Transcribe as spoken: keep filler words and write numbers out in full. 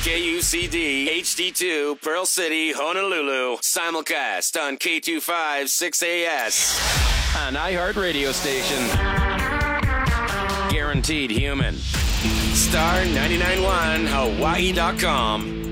K U C D H D two, Pearl City, Honolulu. Simulcast on K two fifty-six A S. An iHeart radio station. Guaranteed human. Star ninety-nine point one Hawaii dot com.